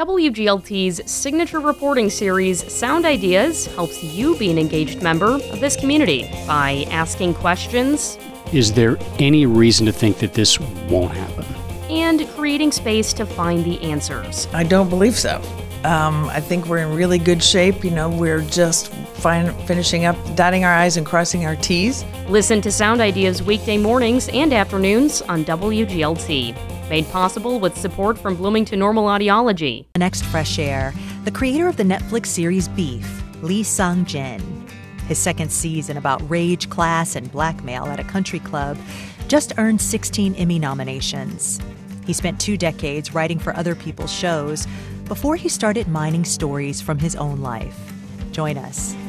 WGLT's signature reporting series, Sound Ideas, helps you be an engaged member of this community by asking questions. Is there any reason to think that this won't happen? And creating space to find the answers. I don't believe so. I think we're in really good shape. We're just finishing up, dotting our I's and crossing our T's. Listen to Sound Ideas weekday mornings and afternoons on WGLT. Made possible with support from Bloomington Normal Audiology. Next Fresh Air, the creator of the Netflix series Beef, Lee Sung-jin. His second season about rage, class, and blackmail at a country club just earned 16 Emmy nominations. He spent 2 decades writing for other people's shows before he started mining stories from his own life. Join us